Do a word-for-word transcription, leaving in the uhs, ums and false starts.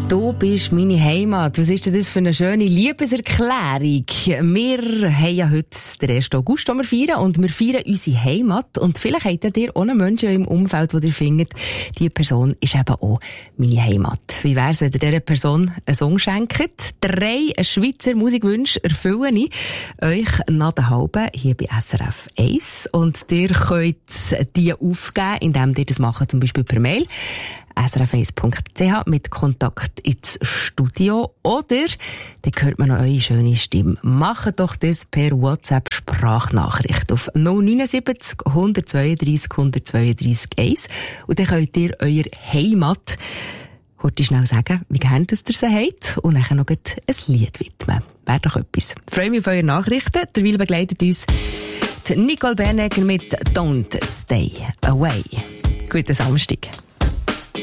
Du bist meine Heimat. Was ist denn das für eine schöne Liebeserklärung? Wir haben ja heute den ersten August, den wir feiern, und wir feiern unsere Heimat. Und vielleicht habt ihr auch einen Menschen im Umfeld, wo ihr findet, diese Person ist eben auch meine Heimat. Wie wäre es, wenn ihr dieser Person einen Song schenkt? Drei Schweizer Musikwünsche erfülle ich euch nach der halben hier bei S R F eins. Und ihr könnt die aufgeben, indem ihr das macht, zum Beispiel per Mail. S R F eins Punkt C H mit Kontakt ins Studio. Oder dann hört man noch eure schöne Stimme. Macht doch das per WhatsApp-Sprachnachricht auf null neun sieben null eins zwei drei eins zwei drei eins. Und dann könnt ihr eure Heimat heute schnell sagen, wie gerne ihr sie habt. Und dann noch ein Lied widmen. Wäre doch etwas. Ich freue mich auf eure Nachrichten. Derweil begleitet uns Nicole Bernegger mit Don't Stay Away. Guten Samstag.